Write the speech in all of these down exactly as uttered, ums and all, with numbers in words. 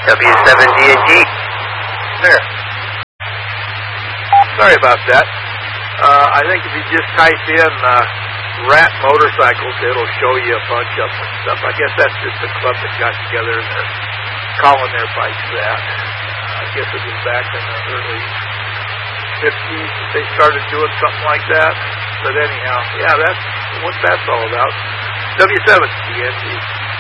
W seven D and G. There. Sorry about that. Uh, I think if you just type in uh, Rat Motorcycles, it'll show you a bunch of them and stuff. I guess that's just a club that got together and they're calling their bikes that. Uh, I guess it was back in the early fifties that they started doing something like that. But anyhow, yeah, that's what that's all about. W seven D N G.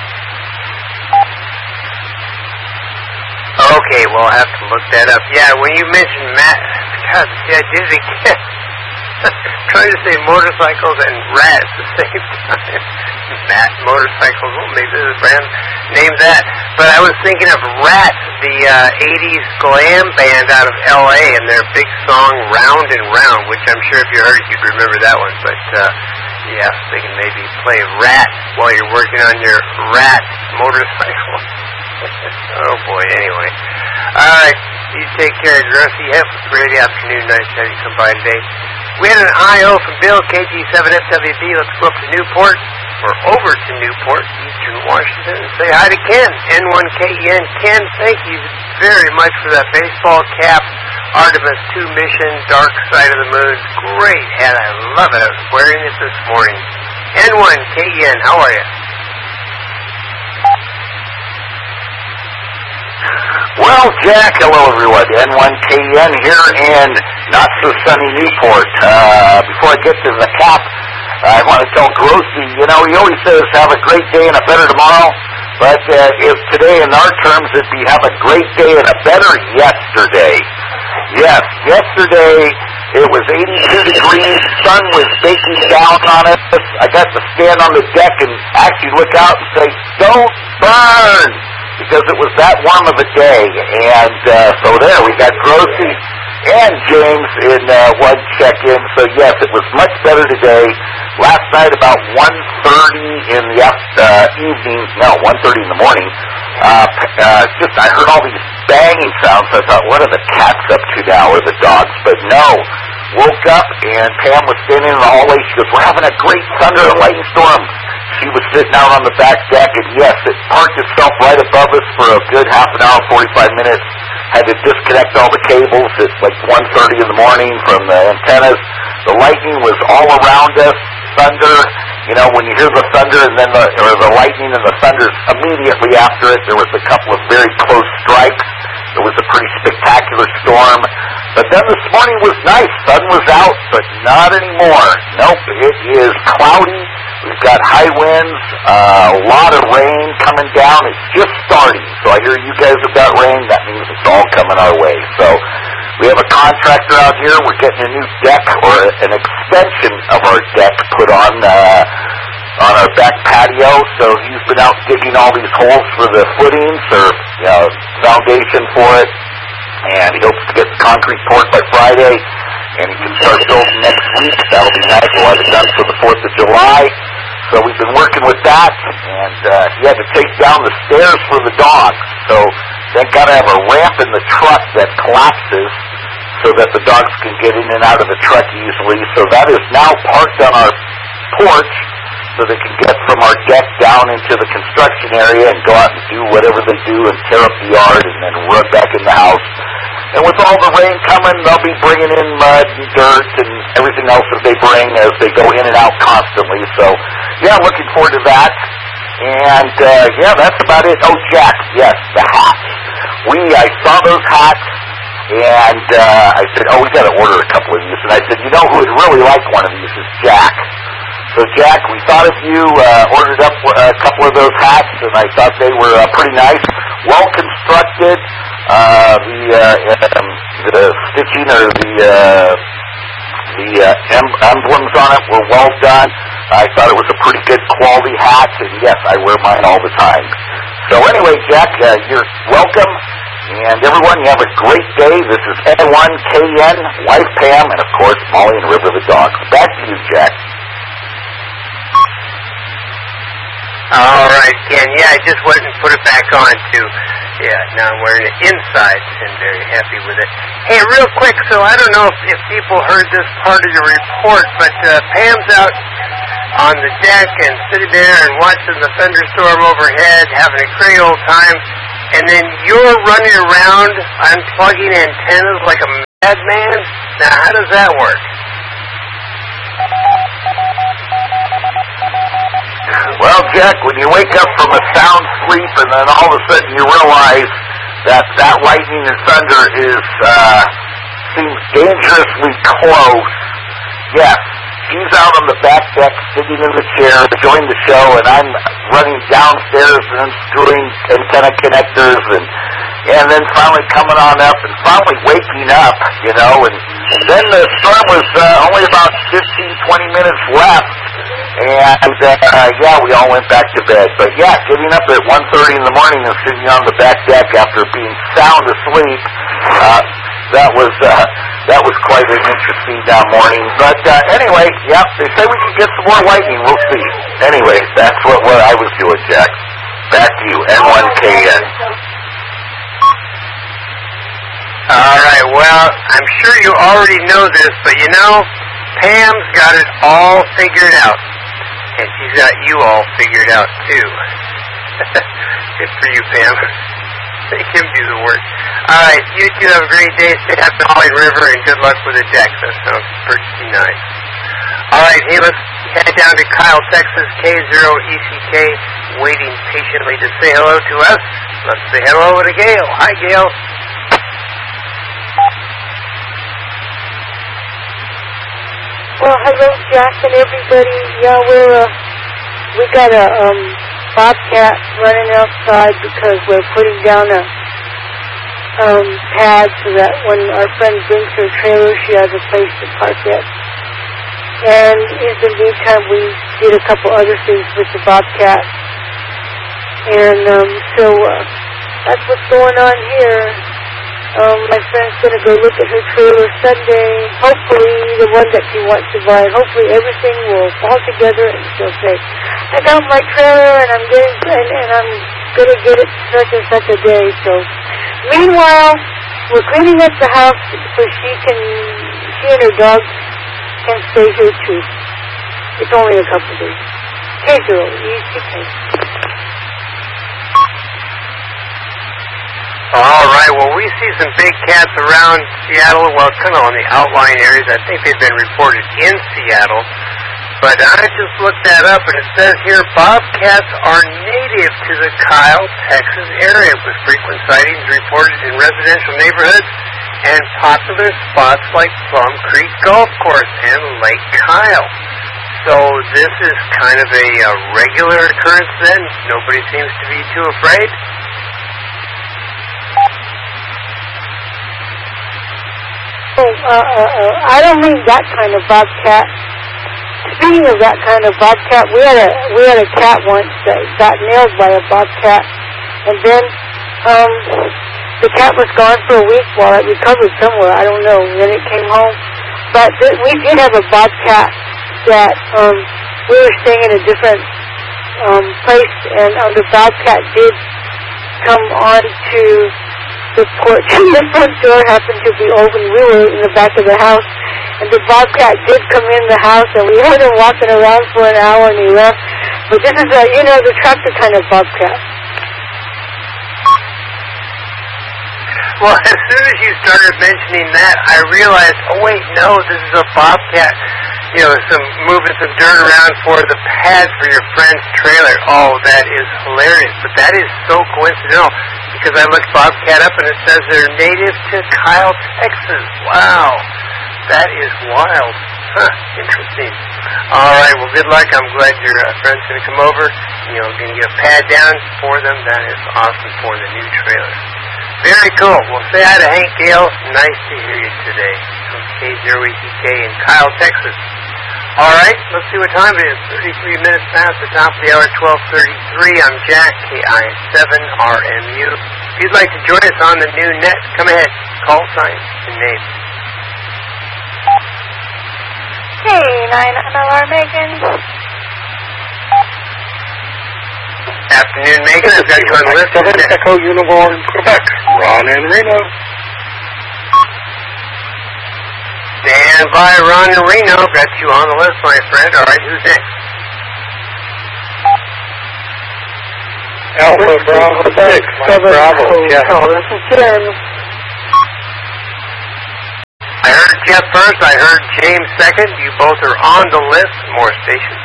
Okay, well, I'll have to look that up. Yeah, when you mentioned Matt, God, see, I did it again. Trying to say motorcycles and rat at the same time. Matt Motorcycles, well, maybe there's a brand name that. But I was thinking of Rat, the uh, eighties glam band out of L A, and their big song Round and Round, which I'm sure if you heard it, you'd remember that one. But, uh, yeah, they can maybe play Rat while you're working on your Rat motorcycle. Oh, boy, anyway. All right, you take care, Rusty. Have a great afternoon. Nice to have you come by today. We had an I O from Bill, K G seven F W B. Let's go up to Newport, or over to Newport, Eastern Washington, and say hi to Ken, N one K E N. Ken, thank you very much for that baseball cap, Artemis two mission, Dark Side of the Moon. Great hat. I love it. I was wearing it this morning. N one K E N, how are you? Well, Jack, hello everyone. N one K E N here in not so sunny Newport. Uh, before I get to the cap, I want to tell Grossy, you know, he always says have a great day and a better tomorrow. But uh, if today in our terms it'd be have a great day and a better yesterday. Yes, yesterday it was eighty-two degrees, sun was baking down on us. I got to stand on the deck and actually look out and say, don't burn! Because it was that warm of a day, and uh, so there, we got Grossy and James in uh, one check-in, so yes, it was much better today. Last night about one thirty in the uh, evening, no, one thirty in the morning, uh, uh, just I heard all these banging sounds, so I thought, what are the cats up to now, or the dogs? But no, woke up, and Pam was standing in the hallway, she goes, we're having a great thunder and lightning storm. She was sitting out on the back deck, and yes, it parked itself right above us for a good half an hour, forty-five minutes. Had to disconnect all the cables at like one thirty in the morning from the antennas. The lightning was all around us. Thunder, you know, when you hear the thunder and then the, or the lightning and the thunder immediately after it, there was a couple of very close strikes. It was a pretty spectacular storm. But then this morning was nice. Sun was out, but not anymore. Nope, it is cloudy. We've got high winds, uh, a lot of rain coming down. It's just starting. So I hear you guys have got rain. That means it's all coming our way. So we have a contractor out here. We're getting a new deck or an extension of our deck put on uh, on our back patio. So he's been out digging all these holes for the footings or you know, foundation for it. And he hopes to get the concrete poured by Friday. And he can start building next week. That'll be nice. We'll have it done for the fourth of July. So we've been working with that, and uh, he had to take down the stairs for the dogs. So they've got to have a ramp in the truck that collapses so that the dogs can get in and out of the truck easily. So that is now parked on our porch so they can get from our deck down into the construction area and go out and do whatever they do and tear up the yard and then run back in the house. And with all the rain coming, they'll be bringing in mud and dirt and everything else that they bring as they go in and out constantly. So, yeah, looking forward to that. And, uh, yeah, that's about it. Oh, Jack, yes, the hats. We, I saw those hats, and uh, I said, oh, we got to order a couple of these. And I said, you know who would really like one of these is Jack. So, Jack, we thought of you, uh, ordered up a couple of those hats, and I thought they were uh, pretty nice, well-constructed. Uh, the, uh, um, the stitching or the, uh, the uh, em- emblems on it were well done. I thought it was a pretty good quality hat, and yes, I wear mine all the time. So anyway, Jack, uh, you're welcome, and everyone, you have a great day. This is N one K N, wife Pam, and of course, Molly and River the dogs. Back to you, Jack. All right, Ken. Yeah, I just went and put it back on, too. Yeah, now I'm wearing it inside and very happy with it. Hey, real quick, so I don't know if, if people heard this part of your report, but uh, Pam's out on the deck and sitting there and watching the thunderstorm overhead, having a great old time. and then you're running around unplugging antennas like a madman? Now, how does that work? Well, Jack, when you wake up from a sound sleep and then all of a sudden you realize that that lightning and thunder is, uh, seems dangerously close, yes, he's out on the back deck sitting in the chair enjoying the show, and I'm running downstairs and unscrewing antenna connectors and and then finally coming on up and finally waking up, you know, and then the storm was uh, only about fifteen, twenty minutes left, and uh, yeah, we all went back to bed. But yeah, getting up at one thirty in the morning and sitting on the back deck after being sound asleep, uh, that was uh, that was quite an interesting uh, morning. But uh, anyway, yeah, they say we can get some more lightning. We'll see. Anyway, that's what, what I was doing, Jack. Back to you, N one K N. All right, well, I'm sure you already know this, but you know, Pam's got it all figured out. And she's got you all figured out, too. Good for you, Pam. Make him do the work. All right, you two have a great day. Stay happy in Holly River, and good luck with the decks. That sounds pretty nice. All right, hey, let's head down to Kyle, Texas, K zero E C K, waiting patiently to say hello to us. Let's say hello to Gail. Hi, Gail. Well, hello, Jack and everybody. Yeah, we're uh, we got a um, bobcat running outside because we're putting down a um, pad so that when our friend brings her trailer, she has a place to park it. And in the meantime, we did a couple other things with the bobcat. And um, so uh, that's what's going on here. Um, my friend's going to go look at her trailer Sunday, hopefully the one that she wants to buy. Hopefully everything will fall together and she'll say, I got my trailer and I'm getting and, and I'm going to get it such and such a day. So meanwhile, we're cleaning up the house so she can, she and her dog can stay here too. It's only a couple days. K zero, E C K. All right, well, we see some big cats around Seattle, well, kind of on the outlying areas. I think they've been reported in Seattle. But I just looked that up, and it says here, bobcats are native to the Kyle, Texas area, with frequent sightings reported in residential neighborhoods and popular spots like Plum Creek Golf Course and Lake Kyle. So this is kind of a, a regular occurrence then? Nobody seems to be too afraid? Oh, uh, uh, uh, I don't mean that kind of bobcat. Speaking of that kind of bobcat, we had a we had a cat once that got nailed by a bobcat, and then um, the cat was gone for a week while it recovered somewhere. I don't know. And then it came home, but th- we did have a bobcat that um, we were staying in a different um, place, and um, the bobcat did come on to the porch, and the front door happened to be open. We were in the back of the house, and the bobcat did come in the house, and we heard him walking around for an hour, and he left. But this is a, you know, the tractor kind of bobcat. Well, as soon as you started mentioning that, I realized, oh, wait, no, this is a bobcat. You know, some moving some dirt around for the pad for your friend's trailer. Oh, that is hilarious. But that is so coincidental, because I looked bobcat up and it says they're native to Kyle, Texas. Wow. That is wild. Huh, interesting. All right, well, good luck. I'm glad your uh, friend's going to come over. You know, going to get a pad down for them. That is awesome for the new trailer. Very cool. Well, say hi to Hank Gale. Nice to hear you today from K zero E C K in Kyle, Texas. All right, let's see what time it is. thirty-three minutes past the top of the hour, twelve thirty-three. I'm Jack, K I seven R M U. If you'd like to join us on the new net, come ahead. Call sign and name. Hey, nine M L R Megan. Afternoon, Megan. I've got you on the list. Echo Uniform, Quebec. Ron and Reno. Stand by, Ron and Reno. Got you on the list, my friend. All right, who's next? Alpha Bravo six. Bravo. Yeah. This is Jen. I heard Jeff first. I heard James second. You both are on the list. More stations.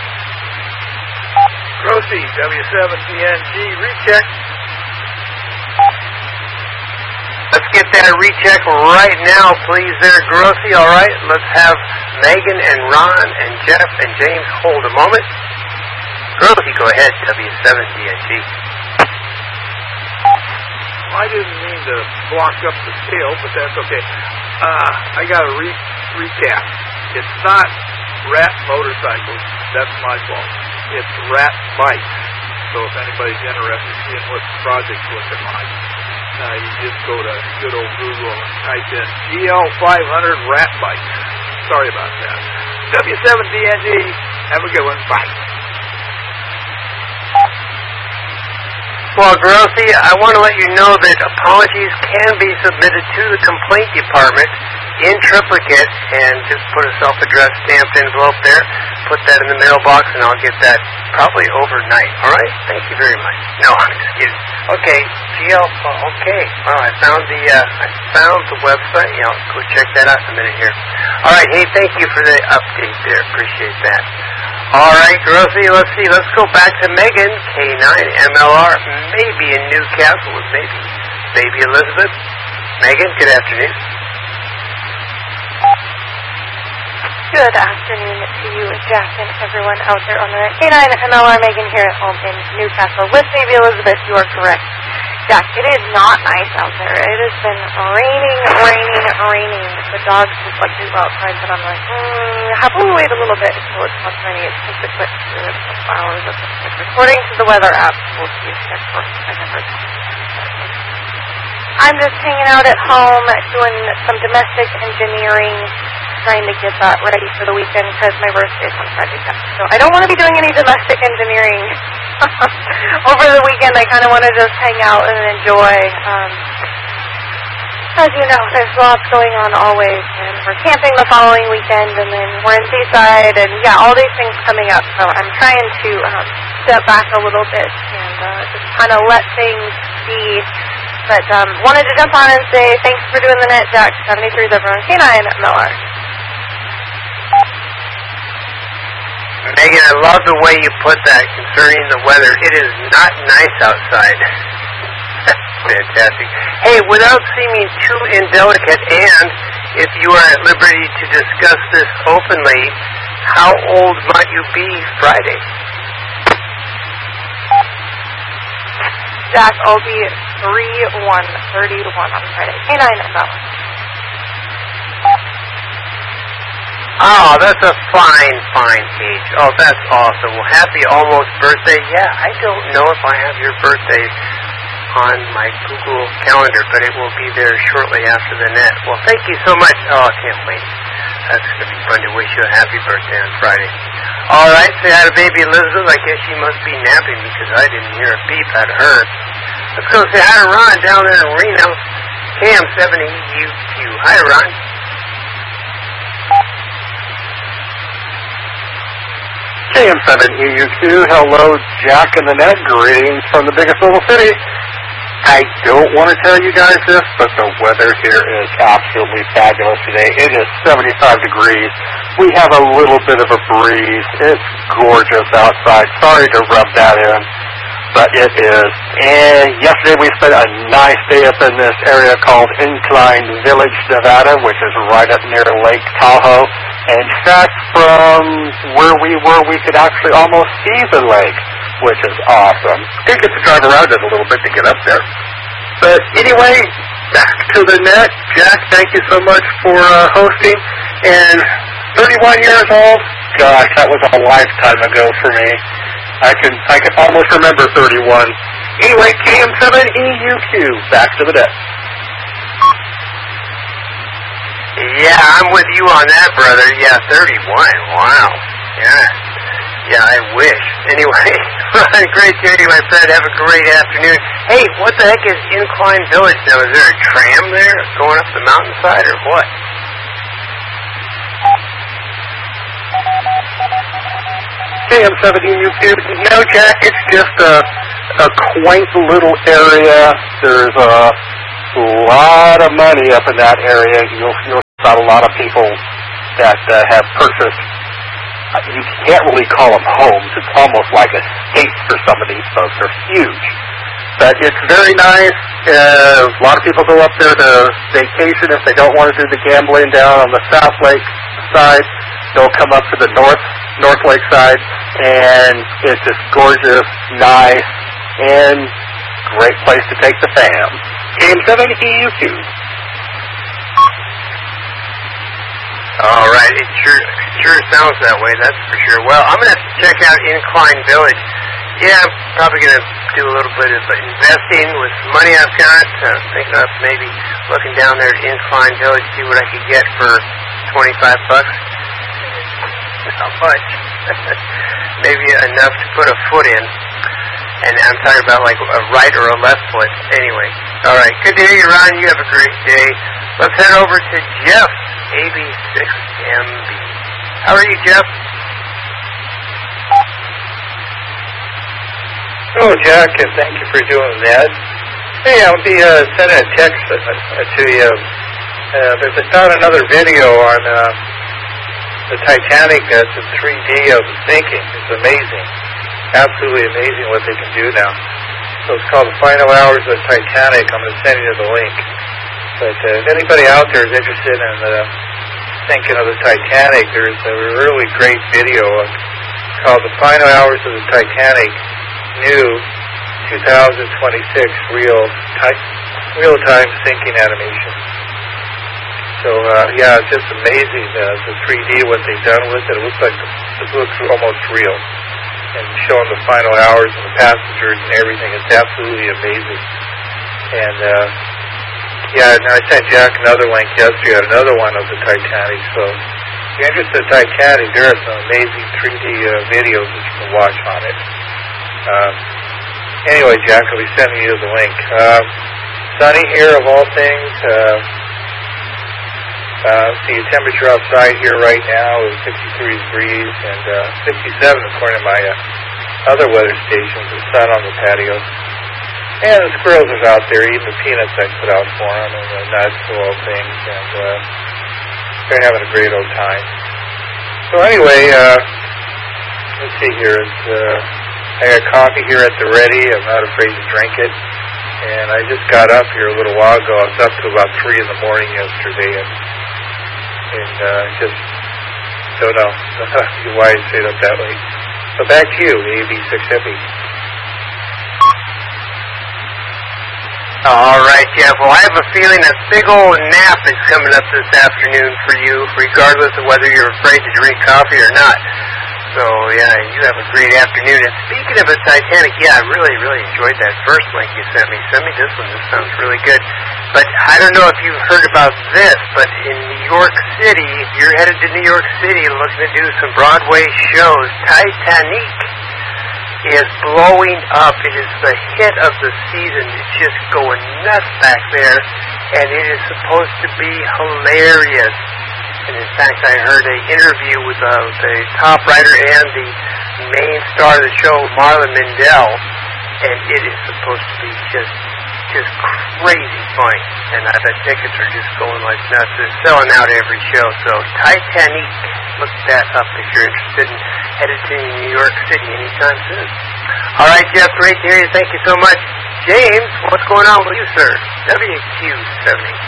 Grossi, W seven T N G, recheck. Let's get that recheck right now, please, there, Grossi. All right, let's have Megan and Ron and Jeff and James hold a moment. Grossi, go ahead, W seven T N G. I didn't mean to block up the tail, but that's okay. Uh, I got to re- recap. It's not rat motorcycles. That's my fault. It's rat bikes. So if anybody's interested in what the project's looking like, uh, you just go to good old Google and type in G L five hundred rat bikes. Sorry about that. W seven T N G, have a good one. Bye. Well, Grossi, I want to let you know that apologies can be submitted to the complaint department in triplicate, and just put a self-addressed stamped envelope there. Put that in the mailbox, and I'll get that probably overnight. All right? Thank you very much. No, I'm just kidding. Okay, G L. Okay. Well, I found the uh, I found the website. Yeah, I'll go check that out in a minute here. All right. Hey, thank you for the update there. Appreciate that. All right, Grossi, let's see. Let's go back to Megan, K nine M L R, maybe in Newcastle with maybe baby Elizabeth. Megan, good afternoon. Good afternoon to you, Jack, and everyone out there on the net. K nine M L R, Megan here at home in Newcastle with baby Elizabeth. You are correct. Jack, it is not nice out there. It has been raining, raining, raining. The dogs just like to go outside, but I'm like, mm, have to wait a little bit until it's not raining. It's just a quick uh, couple hours of it. According to the weather app, we'll see if that's working. I never I'm just hanging out at home doing some domestic engineering, trying to get that ready for the weekend because my birthday is on Friday. So I don't want to be doing any domestic engineering over the weekend. I kind of want to just hang out and enjoy. Um, as you know, there's lots going on always, and we're camping the following weekend, and then we're in Seaside, and yeah, all these things coming up. So I'm trying to um, step back a little bit and uh, just kind of let things be. But um, wanted to jump on and say thanks for doing the net, Jack. seventy-three is over on K nine M L R. Megan, I love the way you put that concerning the weather. It is not nice outside. Fantastic. Hey, without seeming too indelicate, and if you are at liberty to discuss this openly, how old might you be Friday? Jack, I'll be three one, thirty-one on Friday. K nine M L R. Oh, that's a fine, fine age. Oh, that's awesome. Well, happy almost birthday. Yeah, I don't know if I have your birthday on my Google Calendar, but it will be there shortly after the net. Well, thank you so much. Oh, I can't wait. That's going to be fun to wish you a happy birthday on Friday. All right, say hi to baby Elizabeth. I guess she must be napping because I didn't hear a beep out of her. Let's go say hi to Ron down there in Reno. K M seven E U Q. Hi, Ron. K M seven E U Q, hello, Jack in the net. Greetings from the biggest little city. I don't want to tell you guys this, but the weather here is absolutely fabulous today. It is seventy-five degrees. We have a little bit of a breeze. It's gorgeous outside. Sorry to rub that in, but it is. And yesterday we spent a nice day up in this area called Incline Village, Nevada, which is right up near Lake Tahoe. In fact, from where we were, we could actually almost see the lake, which is awesome. Did get to drive around it a little bit to get up there. But anyway, back to the net. Jack, thank you so much for uh, hosting. And thirty-one years old, gosh, that was a lifetime ago for me. I can I can almost remember thirty-one. Anyway, K M seven E U Q, back to the net. Yeah, I'm with you on that, brother. Yeah, thirty-one. Wow. Yeah. Yeah, I wish. Anyway, great to hear you, my friend. Have a great afternoon. Hey, what the heck is Incline Village now? Is there a tram there going up the mountainside or what? K M seven E U Q. No, Jack, it's just a, a quaint little area. There's a lot of money up in that area. You'll you'll about a lot of people that uh, have purchased. You can't really call them homes. It's almost like estates for some of these folks. They're huge, but it's very nice. Uh, a lot of people go up there to vacation if they don't want to do the gambling down on the South Lake side. They'll come up to the North North Lake side, and it's just gorgeous, nice, and great place to take the fam. Game seven E U two. All right, it sure sure sounds that way. That's for sure. Well, I'm gonna have to check out Incline Village. Yeah, I'm probably gonna do a little bit of investing with some money I've got. Uh, thinking of maybe looking down there at Incline Village, see what I could get for twenty-five bucks. Not much. Maybe enough to put a foot in. And I'm talking about like a right or a left foot. Anyway. All right. Good to hear you, Ron. You have a great day. Let's head over to Jeff, A B six M B. How are you, Jeff? Hello, Jack, and thank you for doing that. Hey, I'll be uh, sending a text uh, to you. Uh, there's I found another video on uh, the Titanic that's in three D of sinking. It's amazing. Absolutely amazing what they can do now. So it's called The Final Hours of the Titanic. I'm going to send you the link. But uh, if anybody out there is interested in the sinking of the Titanic, there's a really great video of, called The Final Hours of the Titanic, new two thousand twenty-six real ty- real-time sinking animation. So, uh, yeah, it's just amazing, uh, the three D, what they've done with it. It looks like it looks almost real. And showing the final hours and the passengers and everything. It's absolutely amazing. And, uh, yeah, and I sent Jack another link yesterday, another one of the Titanic. So if you're interested in Titanic, there are some amazing three D uh, videos that you can watch on it. Um, anyway, Jack, I'll be sending you the link. Um, sunny here of all things. Uh, uh, see, the temperature outside here right now is sixty-three degrees and uh, sixty-seven according to my uh, other weather stations. The sun on the patio. And the squirrels are out there eating the peanuts I put out for them and the nuts and all things. And uh, they're having a great old time. So anyway, uh, let's see here. It's, uh, I got coffee here at the ready. I'm not afraid to drink it. And I just got up here a little while ago. I was up to about three in the morning yesterday, and and uh, just don't know why I stayed up that late. But back to you, A B six M B. All right, Jeff. Well, I have a feeling a big old nap is coming up this afternoon for you, regardless of whether you're afraid to drink coffee or not. So, yeah, you have a great afternoon. And speaking of a Titanic, yeah, I really, really enjoyed that first link you sent me. Send me this one. This sounds really good. But I don't know if you've heard about this, but in New York City, if you're headed to New York City looking to do some Broadway shows, Titanic is blowing up. It is the hit of the season. It's just going nuts back there. And it is supposed to be hilarious. And in fact, I heard an interview with uh, the top writer and the main star of the show, Marlon Mindell, and it is supposed to be just just crazy funny. And uh, the tickets are just going like nuts. They're selling out every show. So Titanic, look that up if you're interested in headed to New York City anytime soon. All right, Jeff, great to hear you. Thank you so much. James, what's going on with you, sir? W Q seven H.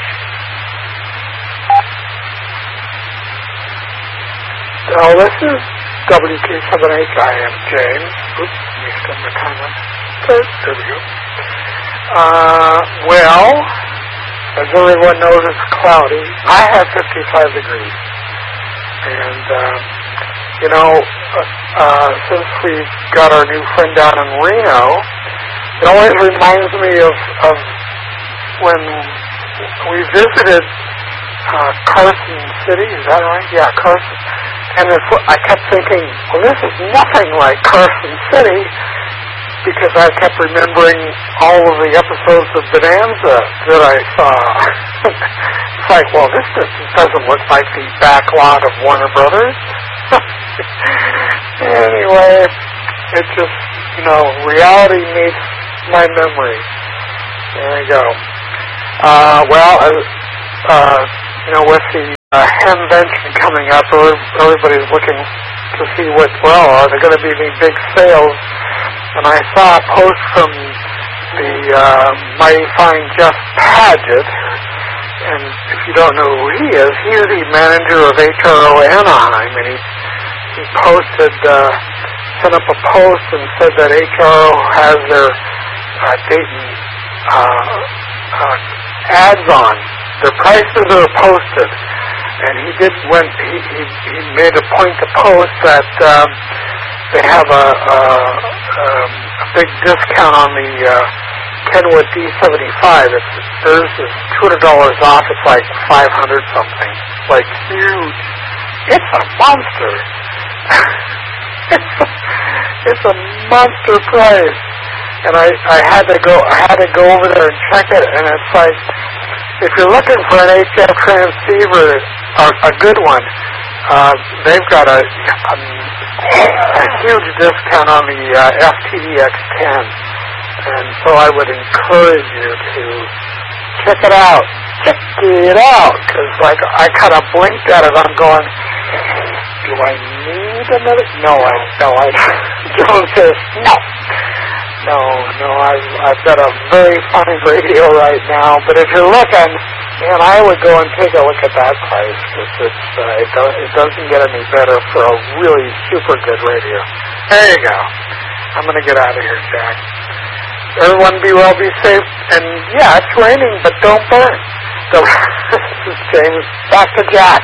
So this is W Q seven H. I am James. Oops, mixed up my comment. There we go. Uh, well, as everyone knows, it's cloudy. I have fifty-five degrees. And, uh, you know, uh, uh, since we've got our new friend down in Reno, it always reminds me of, of when we visited uh, Carson City. Is that right? Yeah, Carson. And it's, I kept thinking, well, this is nothing like Carson City, because I kept remembering all of the episodes of Bonanza that I saw. It's like, well, this doesn't look like the back lot of Warner Brothers. Anyway, it's just, you know, reality meets my memory. There you go. Uh, well, uh, uh, you know, with the uh, Hamvention coming up, everybody's looking to see what, well, are there going to be any big sales? And I saw a post from the uh, mighty fine Jeff Paget, and if you don't know who he is, he's the manager of H R O Anaheim, and he, he posted, uh, sent up a post and said that H R O has their uh, Dayton uh, uh, ads on. Their prices are posted. And he did when he, he, he made a point to post that um, they have a, a, a big discount on the uh, Kenwood D seventy-five. It's, theirs is two hundred dollars off. It's like five hundred something. It's like huge. It's a monster. it's, a, it's a monster price. And I, I had to go I had to go over there and check it, and it's like, if you're looking for an H F transceiver, a, a good one, uh, they've got a, a, a huge discount on the uh, F T D X ten. And so I would encourage you to check it out. Check it out. Because like, I kind of blinked at it. I'm going, do I need another? No, I, no, I don't. Says, no. No, no, I've, I've got a very fine radio right now, but if you're looking, man, I would go and take a look at that price, because it's, uh, it, do, it doesn't get any better for a really super good radio. There you go. I'm going to get out of here, Jack. Everyone be well, be safe, and yeah, it's raining, but don't burn. So, this is James. Back to Jack.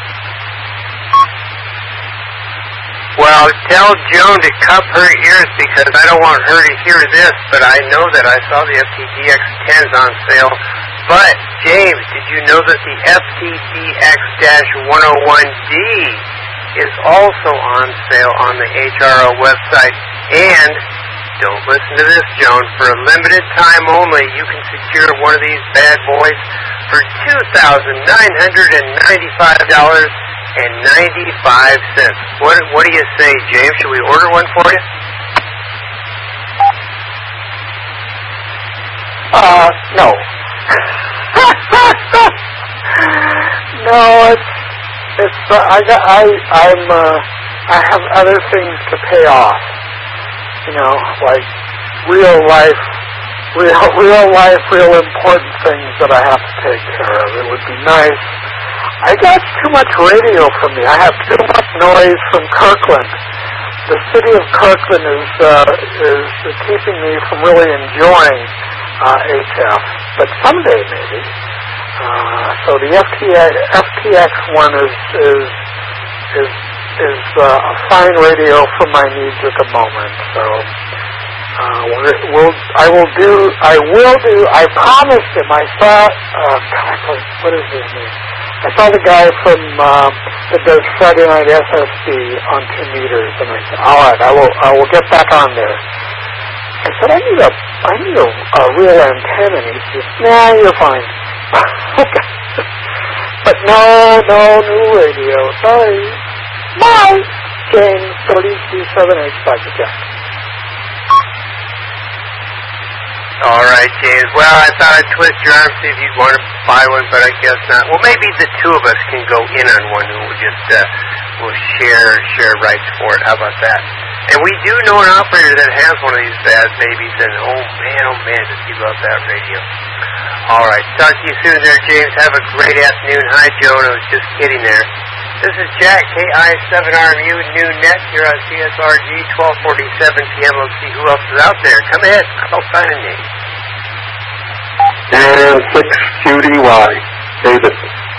Well, tell Joan to cup her ears because I don't want her to hear this, but I know that I saw the F T D X tens on sale. But, James, did you know that the F T D X one oh one D is also on sale on the H R O website? And, don't listen to this, Joan, for a limited time only, you can secure one of these bad boys for two thousand nine hundred ninety-five dollars and ninety-five cents. What what do you say, James? Should we order one for you? Uh, no. no, it's it's uh, I got I I'm uh, I have other things to pay off. You know, like real life, real real life, real important things that I have to take care of. It would be nice. I got too much radio from me. I have too much noise from Kirkland. The city of Kirkland is uh, is keeping me from really enjoying uh, H F. But someday, maybe. Uh, so the F T X one is is is is uh, a fine radio for my needs at the moment. So uh, we'll I will do I will do I promised him. I saw uh, God, what is his name? I saw the guy from uh, that does Friday Night S S B on two meters, and I said, "All right, I will. I will get back on there." I said, "I need a, I need a, a real antenna." And he said, "Nah, you're fine." Okay. But no, no new radio. Sorry. Bye. James thirty-two seven H five Jack. All right, James. Well, I thought I'd twist your arm, see if you'd want to buy one, but I guess not. Well, maybe the two of us can go in on one, and we'll just uh, we'll share share rights for it. How about that? And we do know an operator that has one of these bad babies, and oh man, oh man, does he love that radio. All right, talk to you soon there, James. Have a great afternoon. Hi, Joan. I was just kidding there. This is Jack, K I seven R M U, New Net, here on C S R G, twelve forty-seven P M. Let's see who else is out there. Come ahead. I'll sign a name. And six Q D Y, David.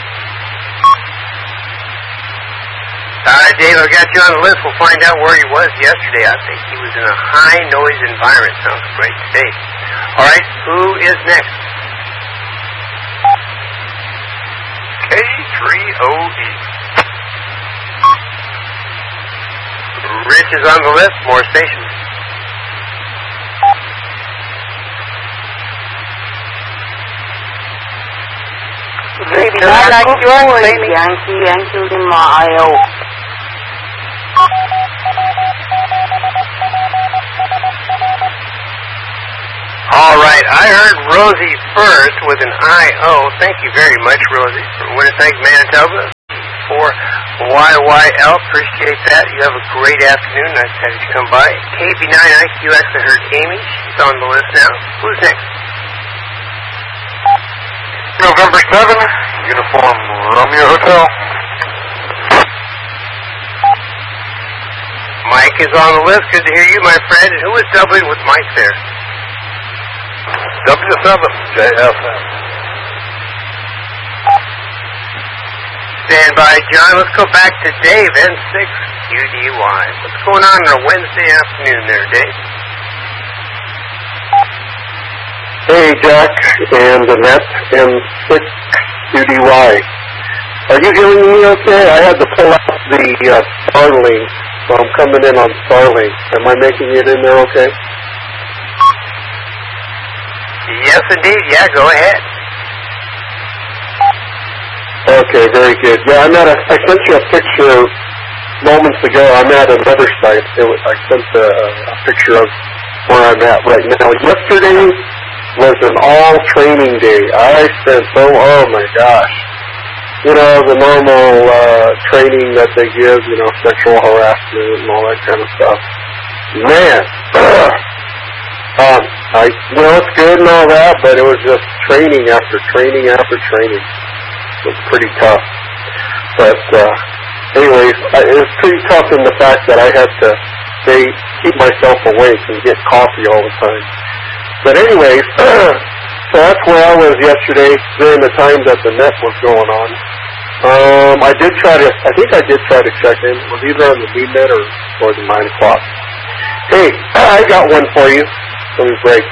All right, Dave, I've got you on the list. We'll find out where he was yesterday. I think he was in a high-noise environment. Sounds great today. All right, who is next? K three O E. Rich is on the list. More stations. Baby, I like your baby. Yankee, Yankee, in my I O. right. I heard Rosie first with an I O. Thank you very much, Rosie, from Winnipeg, Manitoba. For Y Y L, appreciate that. You have a great afternoon. Nice to have you come by. K B nine I Q X, I heard Amy. She's on the list now. Who's next? November seventh, Uniform Romeo Hotel. Mike is on the list. Good to hear you, my friend. And who is doubling with Mike there? W seven, J F M. Stand by, John. Let's go back to Dave, N six Q D Y. What's going on on a Wednesday afternoon there, Dave? Hey, Jack and Annette, N six Q D Y. Are you hearing me okay? I had to pull out the uh, Starlink, so I'm coming in on Starlink. Am I making it in there okay? Yes, indeed. Yeah, go ahead. Okay, very good. Yeah, I'm at a, I sent you a picture moments ago. I'm at another site. It was, I sent a, a picture of where I'm at right now. Yesterday was an all training day. I spent so, oh my gosh. You know, the normal uh, training that they give, you know, sexual harassment and all that kind of stuff. Man, um, I, you know, it's good and all that, but it was just training after training after training. It was pretty tough. But, uh, anyways, I, it was pretty tough in the fact that I had to stay, keep myself awake and get coffee all the time. But anyways, so that's where I was yesterday during the time that the net was going on. Um, I did try to, I think I did try to check in. It was either on the B net or, or the nine o'clock. Hey, I got one for you. Let me break.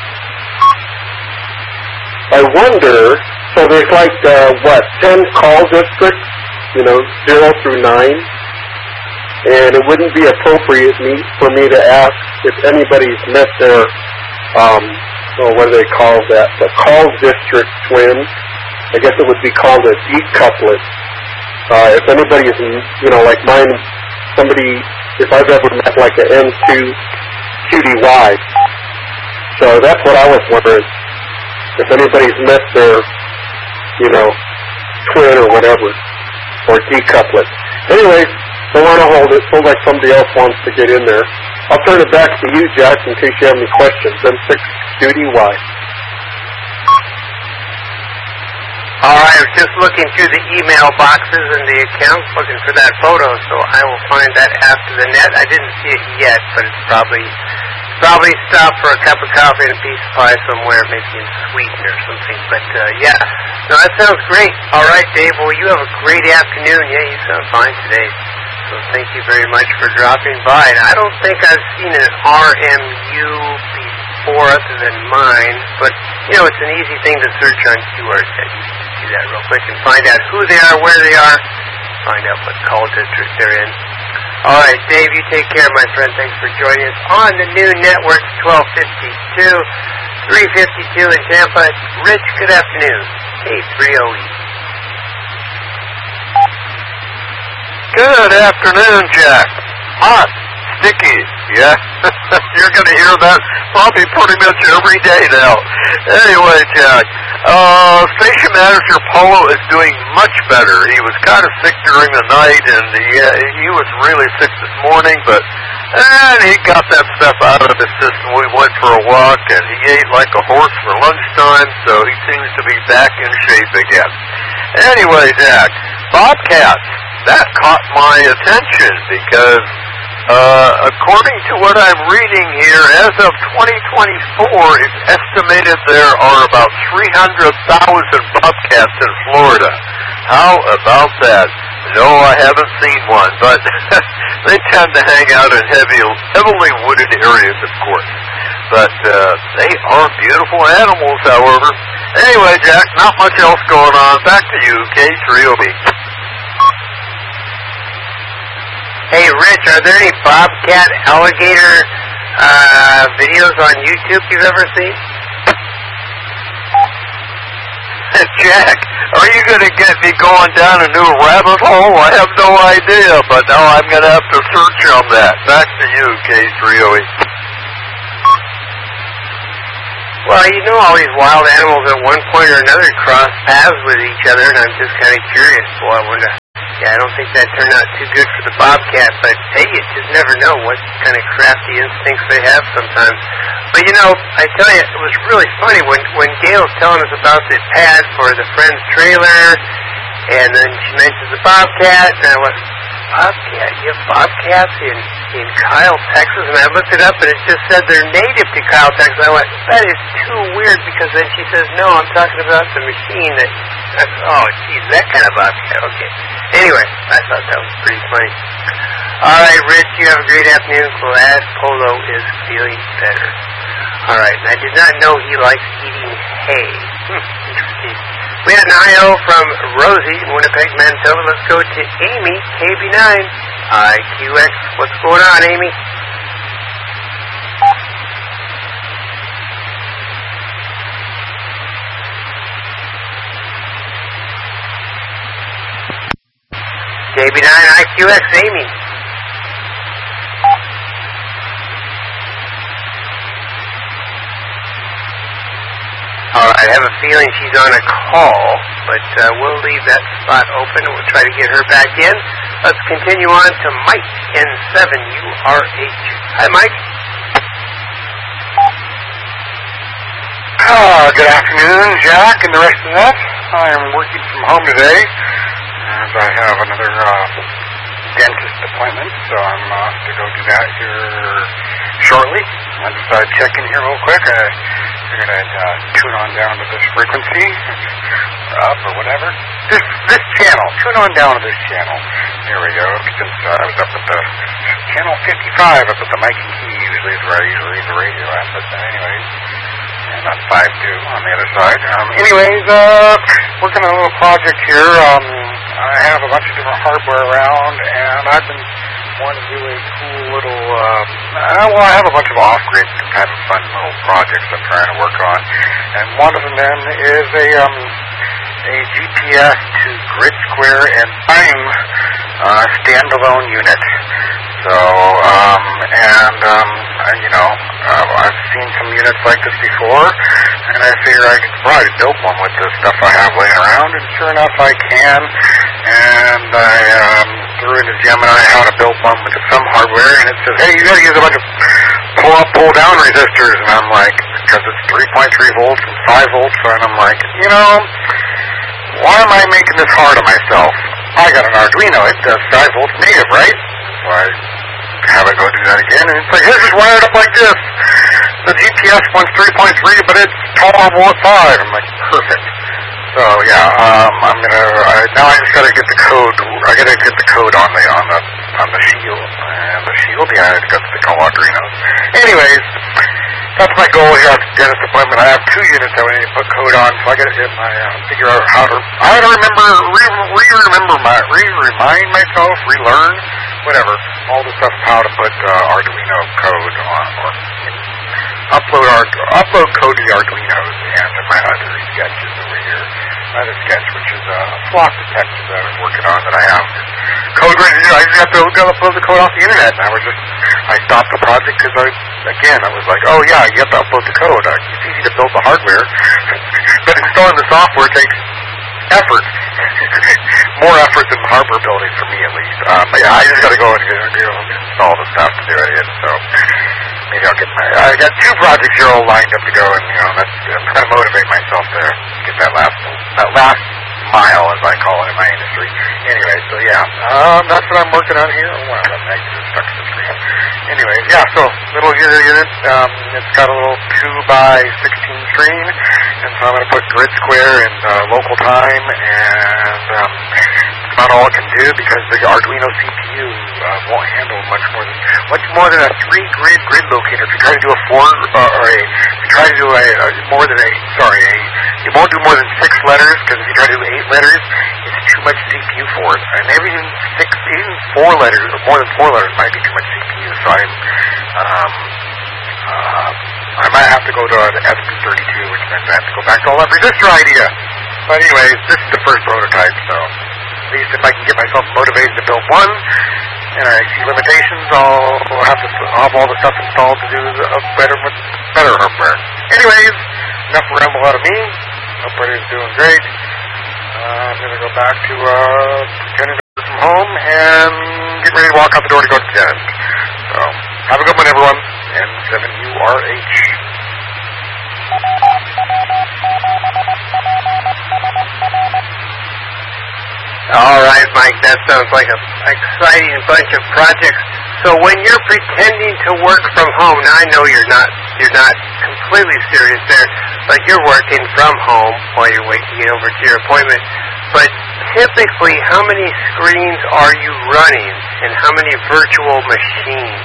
I wonder, so there's like, uh, what, ten call districts, you know, zero through nine, and it wouldn't be appropriate me, for me to ask if anybody's met their, um, oh, what do they call that, the call district twins. I guess it would be called a decouplet. Uh, if anybody's, you know, like mine, somebody, if I've ever met like an N two Q D Y. So that's what I was wondering. If anybody's met their, you know, twin or whatever, or decouplet. Anyways, don't want to hold it. Sounds like somebody else wants to get in there. I'll turn it back to you, Jack, in case you have any questions. N six Q D Y. All right, I was just looking through the email boxes and the accounts, looking for that photo, so I will find that after the net. I didn't see it yet, but it's probably probably stopped for a cup of coffee and a piece of pie somewhere, maybe in Sweden or something. But, uh, yeah, no, that sounds great. All right, Dave, well, you have a great afternoon. Yeah, you sound fine today. So thank you very much for dropping by. And I don't think I've seen an R M U before other than mine, but, you know, it's an easy thing to search on Q R Z. Do that real quick and find out who they are, where they are, find out what call district they're in. All right, Dave, you take care, my friend. Thanks for joining us on the new network, twelve fifty-two, three fifty-two in Tampa. Rich, good afternoon. K three O E. Good afternoon, Jack. Hot, sticky, yeah? You're going to hear that probably pretty much every day now. Anyway, Jack, uh, Station Manager Polo is doing much better. He was kind of sick during the night, and he, uh, he was really sick this morning, but and he got that stuff out of his system. We went for a walk, and he ate like a horse for lunchtime, so he seems to be back in shape again. Anyway, Jack, Bobcats. That caught my attention because, uh, according to what I'm reading here, as of twenty twenty-four, it's estimated there are about three hundred thousand bobcats in Florida. How about that? No, I haven't seen one, but they tend to hang out in heavy, heavily wooded areas, of course. But uh, they are beautiful animals, however. Anyway, Jack, not much else going on. Back to you, K three O B. Hey, Rich, are there any bobcat alligator uh, videos on YouTube you've ever seen? Jack, are you going to get me going down a new rabbit hole? I have no idea, but now I'm going to have to search on that. Back to you, K three O E. Well, you know, all these wild animals at one point or another cross paths with each other, and I'm just kind of curious. Boy, I wonder. Yeah, I don't think that turned out too good for the bobcat, but hey, you just never know what kind of crafty instincts they have sometimes. But you know, I tell you, it was really funny when when Gail was telling us about the pad for the friend's trailer, and then she mentions the bobcat, and I went, bobcat? You have bobcats in in Kyle, Texas? And I looked it up, and it just said they're native to Kyle, Texas. I went, that is too weird, because then she says, no, I'm talking about the machine that, that's, oh, geez, that kind of bobcat. Okay. Anyway, I thought that was pretty funny. All right, Rich, you have a great afternoon. Glad Polo is feeling better. All right, and I did not know he likes eating hay. Hmm, interesting. We had an I O from Rosie in Winnipeg, Manitoba. Let's go to Amy, K B nine, I Q X. What's going on, Amy? K B nine, I Q X, Amy. All right, I have a feeling she's on a call, but uh, we'll leave that spot open and we'll try to get her back in. Let's continue on to Mike, N seven U R H. Hi, Mike. Uh, good afternoon, Jack, and the rest of that. I am working from home today, as I have another uh, dentist appointment, so I'm off to go do that here shortly. I just uh, check in here real quick. I figured I'd uh, tune on down to this frequency, or up or whatever. This this channel, tune on down to this channel. There we go. Since uh, I was up at the channel fifty-five, up at the Mike and Key, usually is where I usually leave the radio at. But uh, anyways, and that's five two on the other side. Um, anyways, uh, working on a little project here. Um, I have a bunch of different hardware around, and I've been wanting to do a cool little, uh, uh, well, I have a bunch of off-grid kind of fun little projects I'm trying to work on, and one of them then is a, um, a G P S to grid square and time uh, standalone unit. So, um, and, um, I, you know, uh, I've seen some units like this before, and I figure I could probably build one with the stuff I have laying around, and sure enough I can, and I, um, threw into Gemini how to build one with some hardware, and it says, hey, you gotta use a bunch of pull-up, pull-down resistors, and I'm like, because it's three point three volts and five volts, and I'm like, you know, why am I making this hard on myself? I got an Arduino, it does five volts native, right? So I have it go do that again, and it's like, this is wired up like this. The G P S one's three point three, but it's tolerable at five. I'm like, perfect. So yeah, um, I'm gonna I, now. I just gotta get the code. I gotta get the code on the on the on the shield and the shield. Yeah, it's got the call Arduinos. Anyways, that's my goal here at the dentist appointment. I have two units that I need to put code on, so I gotta get my uh, figure out how to. I gotta remember, re, re remember my, re remind myself, relearn, whatever, all the stuff how to put uh, Arduino code on or upload our upload code to the Arduinos and my other sketches over here. Another sketch, which is a flock detector that I was working on that I have code ready to do. I just have to go upload the code off the internet, and I was just, I stopped the project because I, again, I was like, oh yeah, you have to upload the code. Uh, it's easy to build the hardware, but installing the software takes effort. More effort than hardware building for me, at least. Um, but yeah, I just got to go and you know, install the stuff to do it in, so maybe I'll get my, I got two projects here all lined up to go, and you know, that's, I'm trying to motivate myself to get that last, that last mile, as I call it in my industry. Anyway, so yeah, um, that's what I'm working on here. Oh, wow, that magnet is stuck to the screen. Anyway, yeah, so little unit unit, um, it's got a little two by sixteen screen, and so I'm going to put grid square and uh, local time, and um, it's not all it can do because the Arduino C P U uh, won't handle much more than much more than a three grid grid locator. If you try to do a four uh, or a, if you try to do a, a more than a sorry, a, it won't do more than six letters because if you try to do eight letters, it's too much C P U for it. And even six, even four letters or more than four letters might be too much C P U. So I'm, um, uh, I might have to go to an S P thirty-two, which means I have to go back to all that resistor idea. But anyways, this is the first prototype, so at least if I can get myself motivated to build one, and I see limitations, I'll, I'll have to I'll have all the stuff installed to do a better, better hardware. Anyways. enough ramble out of me. Everybody's doing great. Uh, I'm going to go back to uh, pretending to work from home and get ready to walk out the door to go to the dentist. So, have a good one, everyone. N seven U R H. All right, Mike, that sounds like an exciting bunch of projects. So when you're pretending to work from home, now I know you're not you're not completely serious there, but you're working from home while you're waiting to get over to your appointment. But typically, how many screens are you running and how many virtual machines?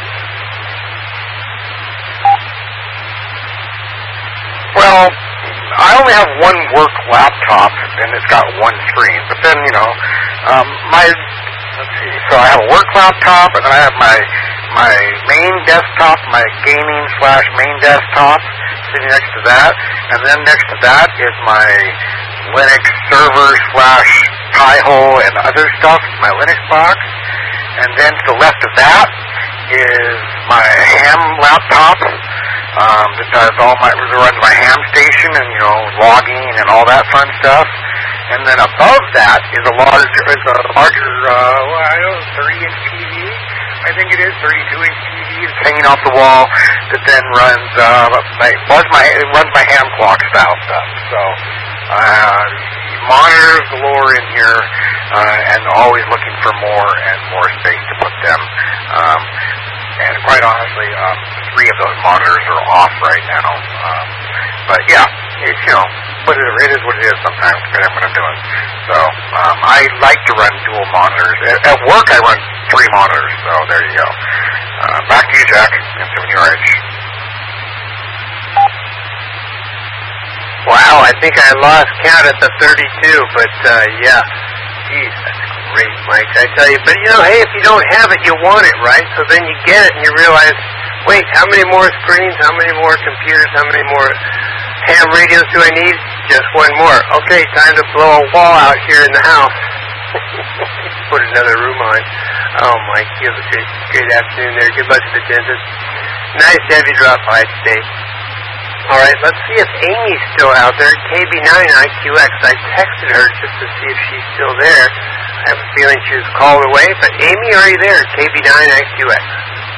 Well, I only have one work laptop, and it's got one screen. But then, you know, um, my, let's see, so I have a work laptop, and then I have my my main desktop, my gaming slash main desktop, sitting next to that. And then next to that is my Linux server slash Pi-hole and other stuff, my Linux box. And then to the left of that is my ham laptop. Um, that does all my, runs my ham station and, you know, logging and all that fun stuff. And then above that is a larger, is a larger, uh, well, I don't know, thirty inch T V. I think it is thirty-two inch T V. It's hanging off the wall that then runs, uh, my, runs my, it runs my ham clock style stuff. So, uh, monitors galore in here, uh, and always looking for more and more space to put them. Um, And quite honestly, um, three of those monitors are off right now. Um, but yeah, it's, you know, but it is what it is sometimes, depending on what I'm doing. So um, I like to run dual monitors. At, at work, I run three monitors. So there you go. Uh, back to you, Jack. N seven U R H. Wow, I think I lost count at the thirty-two, but uh, yeah, geez, that's great, Mike. I tell you, but you know, hey, if you don't have it, you want it, right? So then you get it and you realize, wait, how many more screens, how many more computers, how many more ham radios do I need? Just one more. Okay, time to blow a wall out here in the house. Put another room on. Oh, Mike, you have a great, great afternoon there. Good luck to the dentist. Nice to have you drop by today. All right, let's see if Amy's still out there. K B nine I Q X. I texted her just to see if she's still there. I have a feeling she was called away, but Amy, are you there? K B nine I Q X.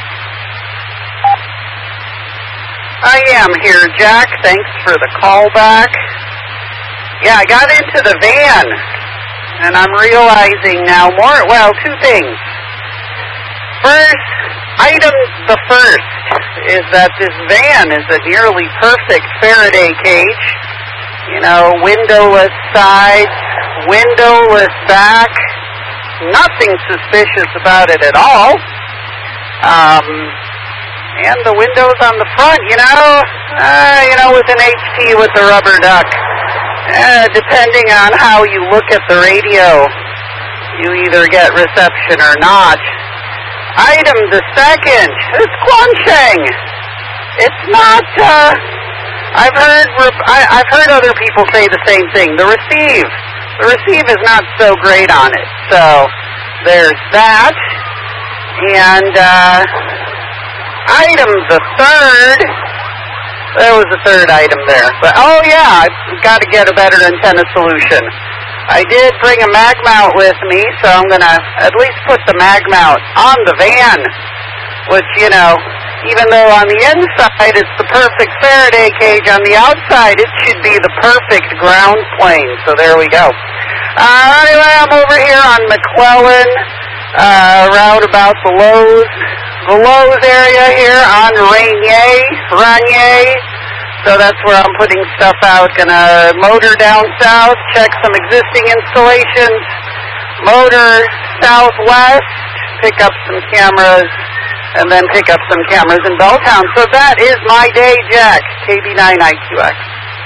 I am here, Jack. Thanks for the call back. Yeah, I got into the van, and I'm realizing now more, well, two things. First, item the first is that this van is a nearly perfect Faraday cage. You know, windowless sides, windowless back, nothing suspicious about it at all. Um, and the windows on the front, you know, uh, you know, with an H T with a rubber duck. Uh, depending on how you look at the radio, you either get reception or not. Item the second is Quansheng. It's not, uh, I've heard, I, I've heard other people say the same thing. The receive, the receive is not so great on it. So, there's that. And, uh, item the third, there was a third item there. But, oh yeah, I've got to get a better antenna solution. I did bring a mag mount with me, so I'm going to at least put the mag mount on the van, which, you know, even though on the inside it's the perfect Faraday cage, on the outside it should be the perfect ground plane. So there we go. Uh, anyway, I'm over here on McClellan, uh, around about the Lowe's, the Lowe's area here on Rainier, Rainier. So that's where I'm putting stuff out. Gonna motor down south, check some existing installations, motor southwest, pick up some cameras, and then pick up some cameras in Belltown. So that is my day, Jack. K B nine I Q X.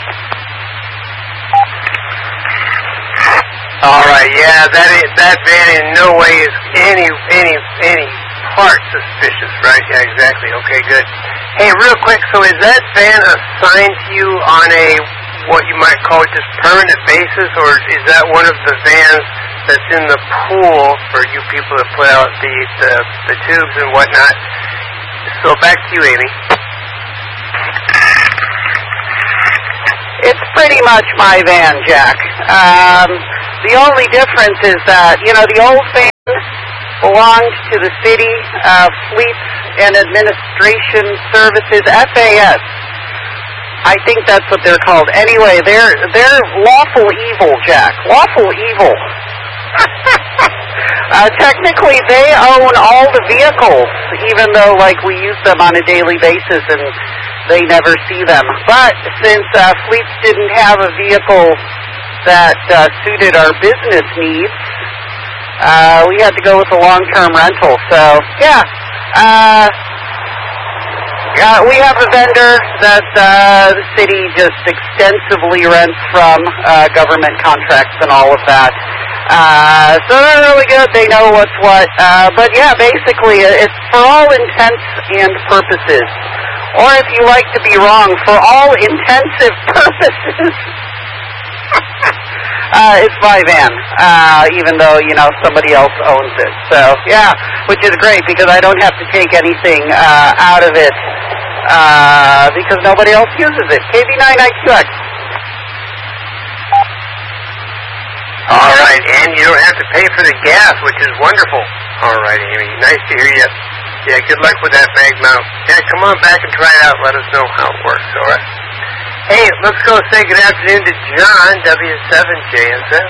All right, yeah, that is, that van in no way is any any any part suspicious, right? Yeah, exactly. Okay, good. Hey, real quick, so is that van assigned to you on a, what you might call just permanent basis, or is that one of the vans that's in the pool for you people to put out the, the, the tubes and whatnot? So back to you, Amy. It's pretty much my van, Jack. Um, the only difference is that, you know, the old van belonged to the city, uh, Fleets and Administration Services, F A S. I think that's what they're called. Anyway, they're they're lawful evil, Jack. Lawful evil. uh, technically, they own all the vehicles, even though, like, we use them on a daily basis and they never see them. But since uh, Fleets didn't have a vehicle that uh, suited our business needs, uh, we had to go with a long-term rental. So, yeah. Uh, Uh, we have a vendor that uh, the city just extensively rents from, uh, government contracts and all of that. Uh, so they're really good. They know what's what. Uh, but yeah, basically, it's for all intents and purposes. Or if you like to be wrong, for all intensive purposes. uh, it's my van, uh, even though, you know, somebody else owns it. So, yeah, which is great because I don't have to take anything uh, out of it. Uh, because nobody else uses it. K B nine I Q X. All right, and you don't have to pay for the gas, which is wonderful. All right, Amy, nice to hear you. Yeah, good luck with that mag mount. Yeah, come on back and try it out. Let us know how it works, all right? Hey, let's go say good afternoon to John, W seven J S M.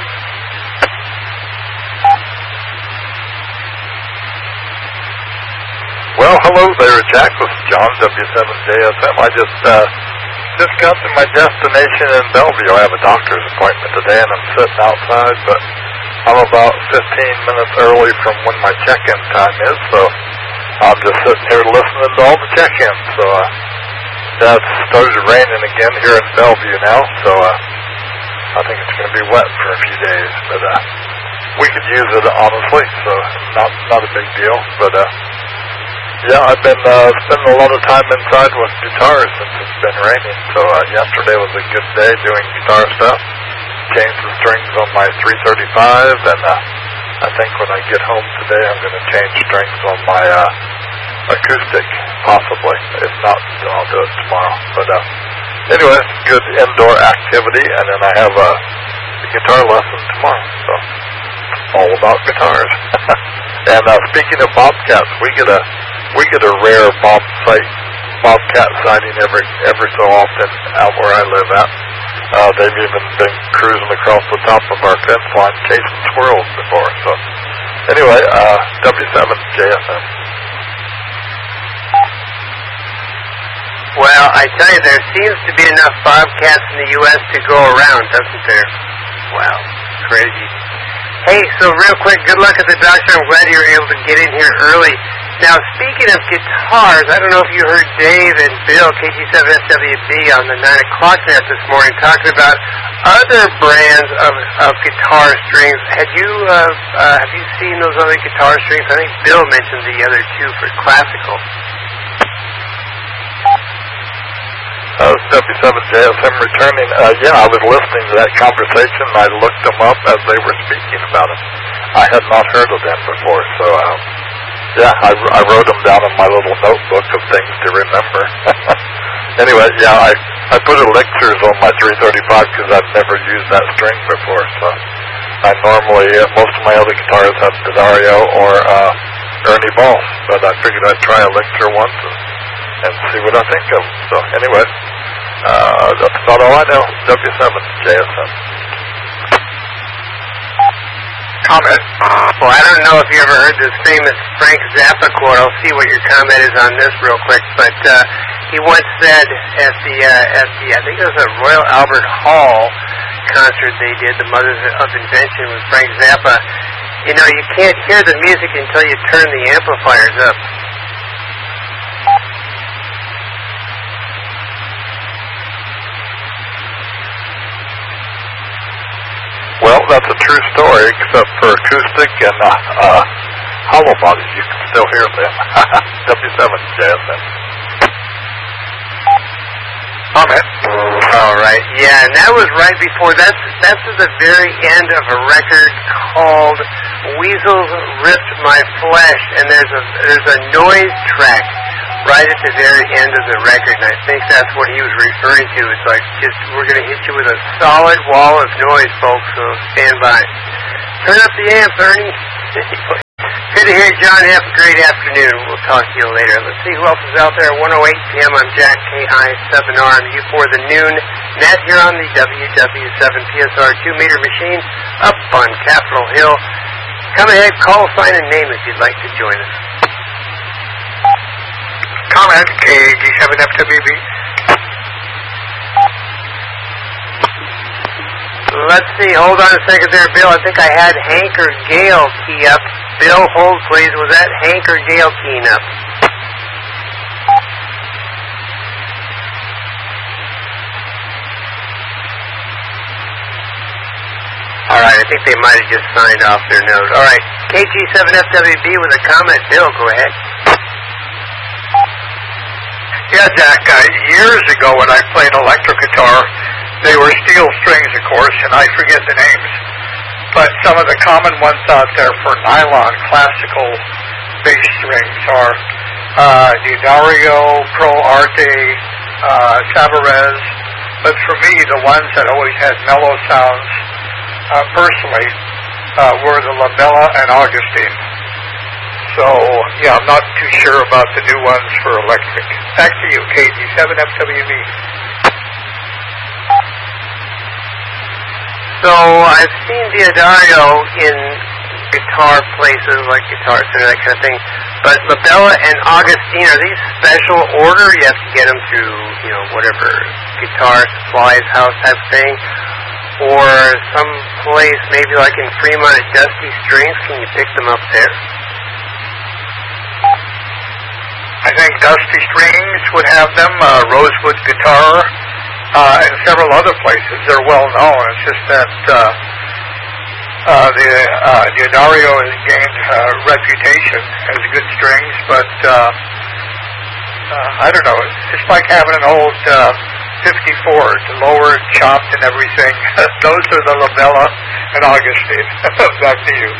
Well, hello there, Jack. This is John, W seven J S M. I just uh, just got to my destination in Bellevue. I have a doctor's appointment today, and I'm sitting outside, but I'm about fifteen minutes early from when my check-in time is, so I'm just sitting here listening to all the check-ins. So uh, yeah, it's started raining again here in Bellevue now, so uh, I think it's going to be wet for a few days, but uh, we could use it, honestly, so not not a big deal, but uh, yeah, I've been uh, spending a lot of time inside with guitars since it's been raining. So uh, yesterday was a good day doing guitar stuff. Changed the strings on my three thirty-five, and uh, I think when I get home today, I'm going to change strings on my uh, acoustic, possibly. If not, then I'll do it tomorrow. But uh, anyway, it's good indoor activity, and then I have a, a guitar lesson tomorrow. So all about guitars. And uh, speaking of bobcats, we get a We get a rare bob sight, bobcat sighting every every so often out where I live at. Uh, they've even been cruising across the top of our fence line chasing squirrels before. So anyway, uh, W seven J S M. Well, I tell you, there seems to be enough bobcats in the U S to go around, doesn't there? Wow, crazy. Hey, so real quick, good luck at the doctor. I'm glad you were able to get in here early. Now, speaking of guitars, I don't know if you heard Dave and Bill, K G seven S W B, on the nine o'clock net this morning talking about other brands of, of guitar strings. Had you uh, uh, have you seen those other guitar strings? I think Bill mentioned the other two for classical. Uh, W seven J S M returning. Uh, yeah, I was listening to that conversation, and I looked them up as they were speaking about it. I had not heard of them before, so... Um, Yeah, I, I wrote them down in my little notebook of things to remember. Anyway, yeah, I, I put elixirs on my three thirty-five because I've never used that string before. So I normally, uh, most of my other guitars have D'Addario or uh, Ernie Boss, but I figured I'd try elixir once and, and see what I think of. So anyway, uh, that's about all I know. W seven J S M. Comment. Well, I don't know if you ever heard this famous Frank Zappa quote. I'll see what your comment is on this real quick. But uh, he once said at the uh, at the I think it was a Royal Albert Hall concert they did, the Mothers of Invention with Frank Zappa. You know, you can't hear the music until you turn the amplifiers up. Well, that's a true story, except for acoustic and uh, uh, hollow bodies. You can still hear them. W seven J S M. Comment. All right. Yeah, and that was right before. That's that's at the very end of a record called "Weasels Ripped My Flesh," and there's a there's a noise track right at the very end of the record, and I think that's what he was referring to. It's like, just, we're going to hit you with a solid wall of noise, folks, so stand by. Turn up the amp, Ernie. Good to hear you, John. Have a great afternoon. We'll talk to you later. Let's see who else is out there. one oh eight p.m. I'm Jack K I seven R M U for the noon net here on the W W seven P S R two meter machine up on Capitol Hill. Come ahead, call, sign, and name if you'd like to join us. Comment, K A G seven F W B. Let's see, hold on a second there, Bill. I think I had Hank or Gail key up. Bill, hold please. Was that Hank or Gail keying up? Alright, I think they might have just signed off their note. Alright, K G seven F W B with a comment. Bill, go ahead. Yeah, Jack, uh, years ago when I played electric guitar, they were steel strings, of course, and I forget the names. But some of the common ones out there for nylon classical bass strings are uh, D'Addario, Pro Arte, uh, Savarez. But for me, the ones that always had mellow sounds, uh, personally, uh, were the Labella and Augustine. So, yeah, I'm not too sure about the new ones for electric. Back to you, K G seven F W B. So I've seen D'Addario in guitar places like Guitar Center, that kind of thing. But Labella and Augustine, are these special order? You have to get them through, you know, whatever, Guitar Supplies House type thing? Or some place, maybe like in Fremont at Dusty Strings, can you pick them up there? I think Dusty Strings would have them, uh, Rosewood Guitar, Uh, and several other places. They're well known. It's just that uh, uh, the uh, D'Addario has gained uh, reputation as good strings, but uh, uh, I don't know. It's like having an old uh, fifty-four, lower, chopped, and everything. Those are the Labella and Augustine. Back to you.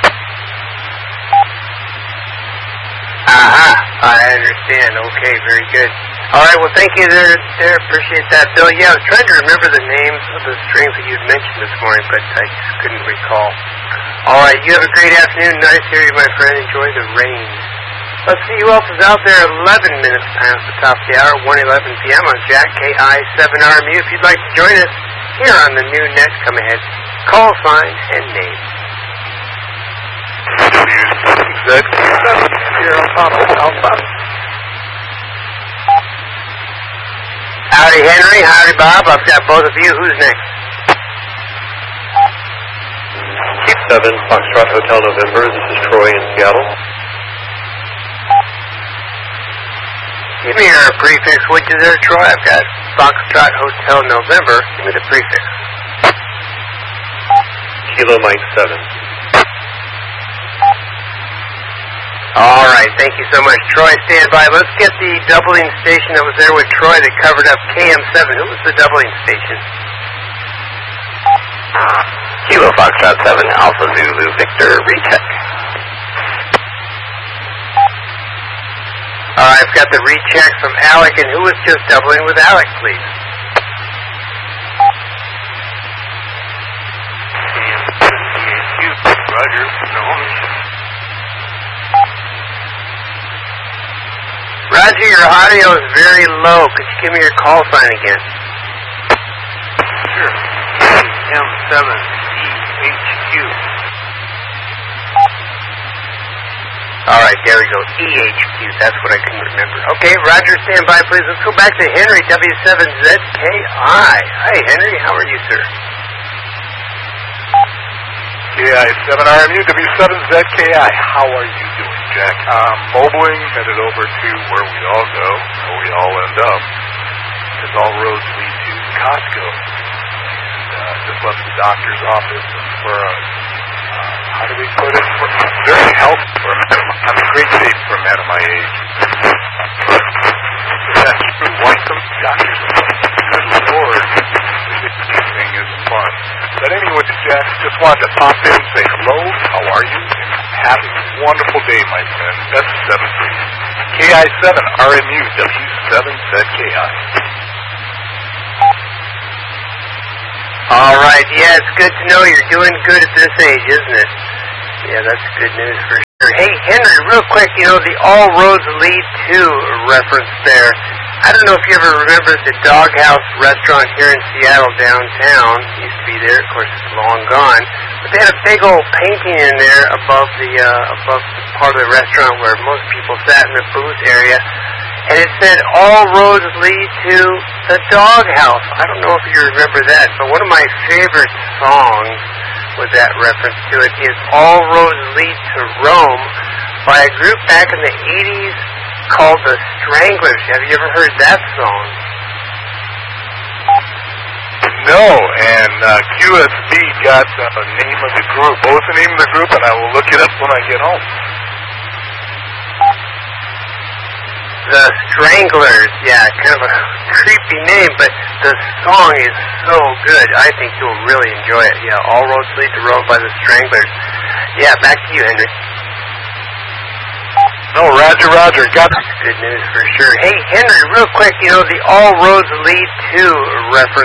Aha, I understand. Okay, very good. All right, well, thank you there, there. Appreciate that, Bill. Yeah, I was trying to remember the names of the strings that you'd mentioned this morning, but I just couldn't recall. All right, you have a great afternoon. Nice to hear you, my friend. Enjoy the rain. Let's see who else is out there. eleven minutes past the top of the hour, one eleven p.m. on Jack K I seven R M U. If you'd like to join us here on the new net, come ahead. Call, sign, and name. Here on top of Alpha. Howdy, Henry. Howdy, Bob. I've got both of you. Who's next? Keep seven, Foxtrot Hotel November. This is Troy in Seattle. Give me your prefix, would you there, Troy? I've got Foxtrot Hotel November. Give me the prefix. Kilo Mike seven. All right, thank you so much, Troy. Stand by. Let's get the doubling station that was there with Troy that covered up K M seven. Who was the doubling station? Kilo Foxtrot seven, Alpha Zulu Victor, recheck. All right, I've got the recheck from Alec, and who was just doubling with Alec, please? Roger. Roger, your audio is very low. Could you give me your call sign again? Sure. M seven E H Q. All right, there we go. E H Q. That's what I couldn't remember. Okay, Roger, stand by, please. Let's go back to Henry, W seven Z K I. Hi, Henry. How are you, sir? K I seven R M U, W seven Z K I. How are you doing, Jack? I'm mobiling, headed over to where we all go, where we all end up, because all roads lead to Costco. And uh, just left the doctor's office for a, uh, how do we put it? For, very healthy for a man. I'm in great shape for a man of my age. But if that's true, why some doctor's office? Good Lord, this thing isn't fun. But anyway, Jack, just wanted to pop in and say hello, how are you, and have a wonderful day, my friend. That's seven for you. K I seven R M U W seven Z K I. All right. Yeah, it's good to know you're doing good at this age, isn't it? Yeah, that's good news for sure. Hey, Henry, real quick, you know, the All Roads Lead To reference there. I don't know if you ever remember the Doghouse restaurant here in Seattle downtown. It used to be there, of course, it's long gone. But they had a big old painting in there above the uh, above the part of the restaurant where most people sat in the booth area. And it said, all roads lead to the Doghouse. I don't know if you remember that, but one of my favorite songs with that reference to it is All Roads Lead to Rome by a group back in the eighties called the Stranglers. Have you ever heard that song? No, and uh, Q S B got uh, the name of the group, both the name of the group, and I will look it up when I get home. The Stranglers, yeah, kind of a creepy name, but the song is so good. I think you'll really enjoy it. Yeah, All Roads Lead to Rome by the Stranglers. Yeah, back to you, Henry. No, Roger, Roger, got it. Good news for sure. Hey, Henry, real quick, you know, the All Roads Lead To reference